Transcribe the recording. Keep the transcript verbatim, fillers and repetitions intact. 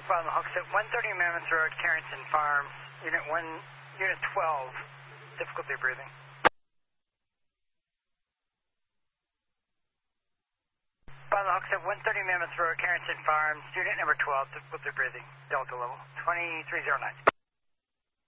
From Hookset, one thirty Mammoth Road, Carrington Farms, Unit one, Unit twelve, difficulty breathing. From Hookset, one thirty Mammoth Road, Carrington Farms, Unit number twelve, difficulty breathing, Delta level, twenty-three oh nine.